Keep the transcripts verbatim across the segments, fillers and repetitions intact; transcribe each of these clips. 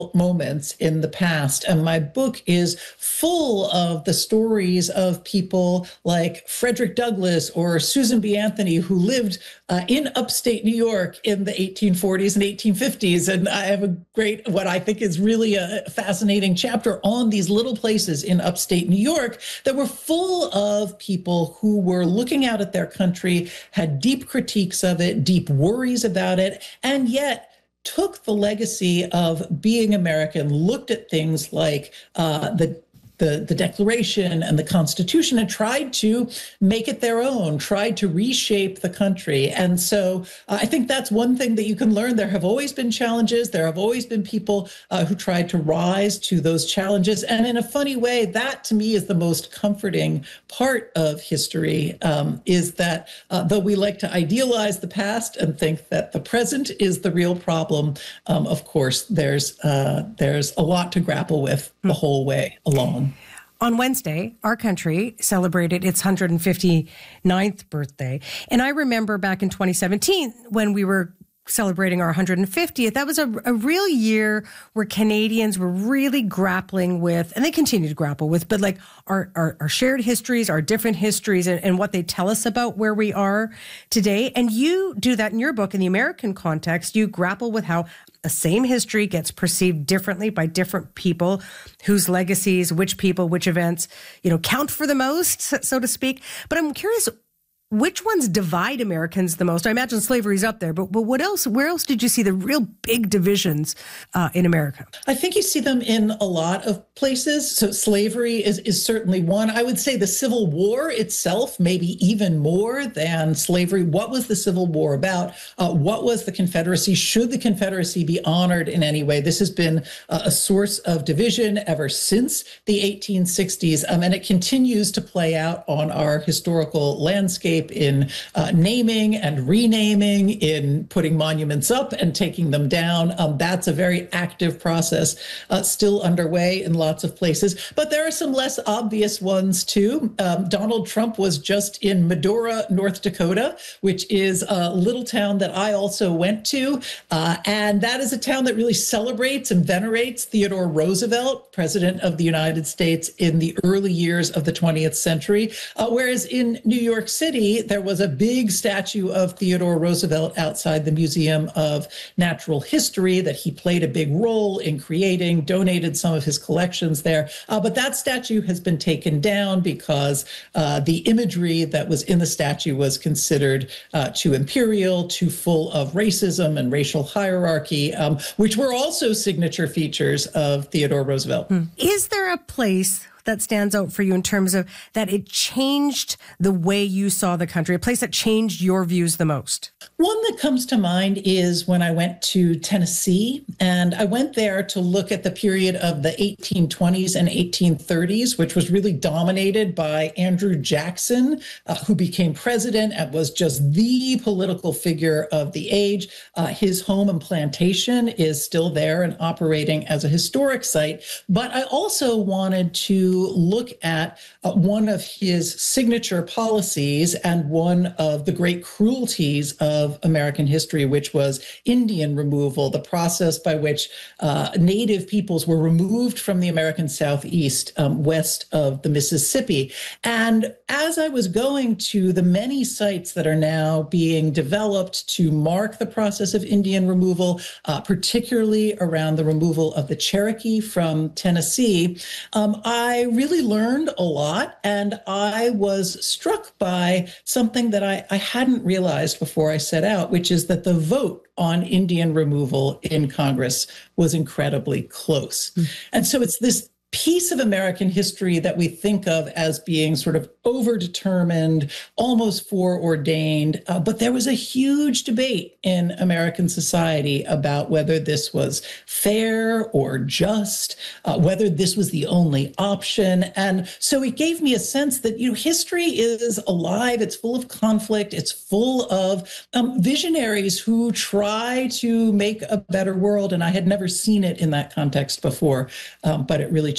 moments in the past. And my book is full of the stories of people like Frederick Douglass or Susan B. Anthony, who lived uh, in upstate New York in the eighteen forties and eighteen fifties. And I have a great, what I think is really a fascinating chapter on these little places in upstate New York that were full of people who were looking out at their country, had deep critiques of it, deep worries about it, and yet took the legacy of being American, looked at things like uh, the The, the Declaration and the Constitution and tried to make it their own, tried to reshape the country. And so uh, I think that's one thing that you can learn. There have always been challenges. There have always been people uh, who tried to rise to those challenges. And in a funny way, that to me is the most comforting part of history, um, is that uh, though we like to idealize the past and think that the present is the real problem, um, of course, there's uh, there's a lot to grapple with the whole way along. On Wednesday, our country celebrated its one hundred fifty-ninth birthday. And I remember back in twenty seventeen when we were celebrating our one hundred fiftieth, that was a, a real year where Canadians were really grappling with, and they continue to grapple with, but like our, our, our shared histories, our different histories, and, and what they tell us about where we are today. And you do that in your book. In the American context, you grapple with how the same history gets perceived differently by different people, whose legacies, which people, which events, you know, count for the most, so to speak. But I'm curious, which ones divide Americans the most? I imagine slavery's up there, but but what else? Where else did you see the real big divisions uh, in America? I think you see them in a lot of places. So slavery is, is certainly one. I would say the Civil War itself, maybe even more than slavery. What was the Civil War about? Uh, what was the Confederacy? Should the Confederacy be honored in any way? This has been uh, a source of division ever since the eighteen sixties, um, and it continues to play out on our historical landscape in uh, naming and renaming, in putting monuments up and taking them down. Um, that's a very active process uh, still underway in lots of places. But there are some less obvious ones, too. Um, Donald Trump was just in Medora, North Dakota, which is a little town that I also went to. Uh, and that is a town that really celebrates and venerates Theodore Roosevelt, President of the United States in the early years of the twentieth century. Uh, whereas in New York City, there was a big statue of Theodore Roosevelt outside the Museum of Natural History that he played a big role in creating, donated some of his collections there. Uh, but that statue has been taken down because uh, the imagery that was in the statue was considered uh, too imperial, too full of racism and racial hierarchy, um, which were also signature features of Theodore Roosevelt. Hmm. Is there a place that stands out for you in terms of that it changed the way you saw the country, a place that changed your views the most? One that comes to mind is when I went to Tennessee, and I went there to look at the period of the eighteen twenties and eighteen thirties, which was really dominated by Andrew Jackson, uh, who became president and was just the political figure of the age. Uh, his home and plantation is still there and operating as a historic site. But I also wanted to look at uh, one of his signature policies and one of the great cruelties of American history, which was Indian removal, the process by which uh, native peoples were removed from the American Southeast, um, west of the Mississippi. And as I was going to the many sites that are now being developed to mark the process of Indian removal, uh, particularly around the removal of the Cherokee from Tennessee, um, I really learned a lot, and I was struck by something that I, I hadn't realized before I set out, which is that the vote on Indian removal in Congress was incredibly close. Mm. And so it's this piece of American history that we think of as being sort of overdetermined, almost foreordained. Uh, but there was a huge debate in American society about whether this was fair or just, uh, whether this was the only option. And so it gave me a sense that, you know, history is alive. It's full of conflict. It's full of um, visionaries who try to make a better world. And I had never seen it in that context before, um, but it really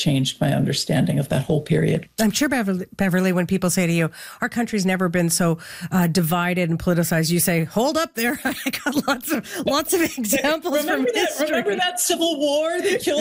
changed my understanding of that whole period. I'm sure, Beverly, Beverly, when people say to you, our country's never been so uh, divided and politicized, you say, hold up there. I got lots of lots of examples remember from that, history. Remember that Civil War that killed